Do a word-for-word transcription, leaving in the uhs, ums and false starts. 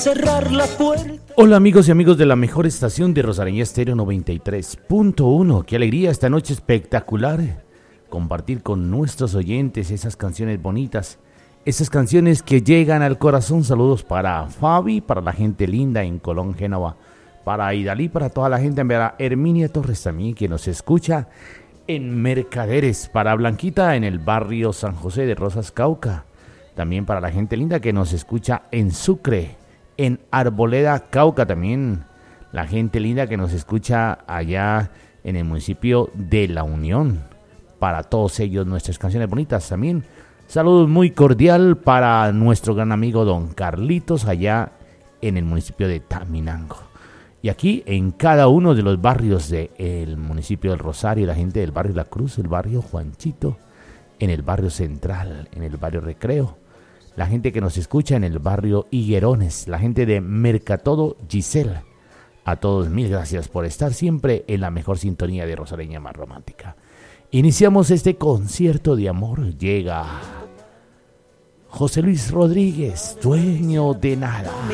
Cerrar la puerta. Hola amigos y amigos de la mejor estación de Rosareña Estéreo noventa y tres punto uno. Qué alegría esta noche espectacular compartir con nuestros oyentes esas canciones bonitas, esas canciones que llegan al corazón. Saludos para Fabi, para la gente linda en Colón, Génova, para Idalí, para toda la gente en Vera, Herminia Torres también que nos escucha en Mercaderes, para Blanquita en el barrio San José de Rosas, Cauca, también para la gente linda que nos escucha en Sucre, en Arboleda, Cauca, también la gente linda que nos escucha allá en el municipio de La Unión. Para todos ellos, nuestras canciones bonitas también. Saludos muy cordial para nuestro gran amigo Don Carlitos allá en el municipio de Taminango. Y aquí en cada uno de los barrios del municipio del Rosario, la gente del barrio La Cruz, el barrio Juanchito, en el barrio Central, en el barrio Recreo. La gente que nos escucha en el barrio Higuerones, la gente de Mercatodo Giselle. A todos mil gracias por estar siempre en la mejor sintonía de Rosareña más romántica. Iniciamos este concierto de amor. Llega José Luis Rodríguez, Dueño de Nada.